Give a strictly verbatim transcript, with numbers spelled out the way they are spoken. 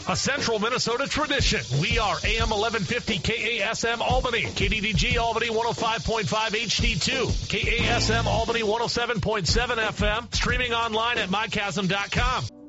a Central Minnesota tradition. We are A M eleven fifty K A S M Albany, K D D G Albany one oh five point five H D two, K A S M Albany one oh seven point seven F M, streaming online at my chasm dot com.